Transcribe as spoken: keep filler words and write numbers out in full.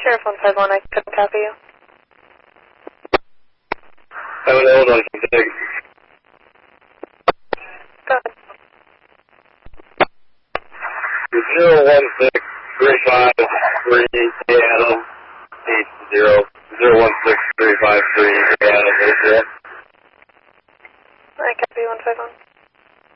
Sheriff one five one, I couldn't copy you. seven Illinois six. Go ahead. zero one six three five three Seattle eight zero.